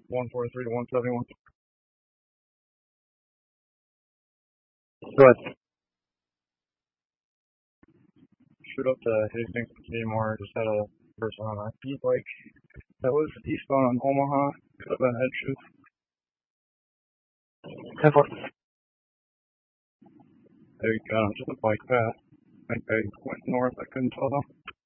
143 to 171. Go ahead. Shoot up to Hastings Kmart. Just had a person on a e-bike that was eastbound on Omaha. Could have been head shoot. 10-4. They got on just a bike path. I think they went north. I couldn't tell them.